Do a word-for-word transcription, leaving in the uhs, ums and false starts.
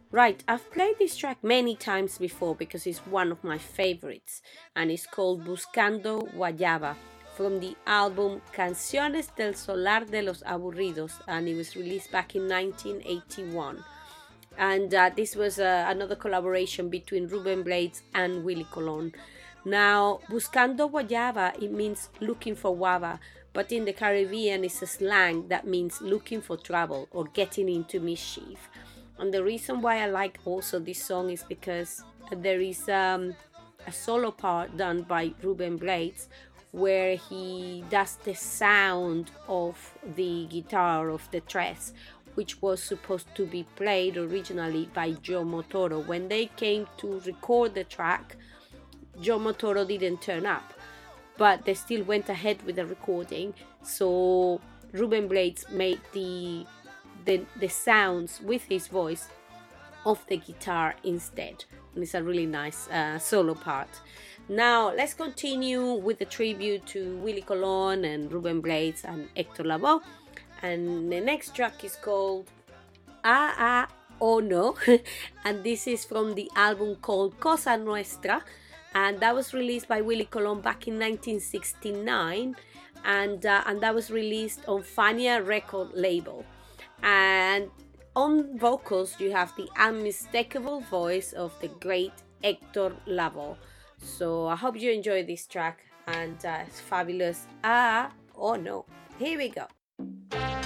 Right, I've played this track many times before because it's one of my favorites, and it's called Buscando Guayaba from the album Canciones del Solar de los Aburridos, and it was released back in nineteen eighty-one. And uh, this was uh, another collaboration between Ruben Blades and Willie Colon. Now, Buscando Guayaba, it means looking for guava, but in the Caribbean it's a slang that means looking for trouble or getting into mischief. And the reason why I like also this song is because there is um, a solo part done by Ruben Blades where he does the sound of the guitar of the tres, which was supposed to be played originally by Joe Motoro. When they came to record the track, Joe Motoro didn't turn up, but they still went ahead with the recording. So Ruben Blades made the the, the sounds with his voice of the guitar instead. And it's a really nice uh, solo part. Now let's continue with the tribute to Willie Colon and Ruben Blades and Hector Lavoe. And the next track is called Ah Ah Oh No, and this is from the album called Cosa Nuestra, and that was released by Willie Colon back in nineteen sixty-nine, and uh, and that was released on Fania record label. And on vocals you have the unmistakable voice of the great Hector Lavoe. So I hope you enjoy this track, and uh, it's fabulous. Ah Oh No, here we go.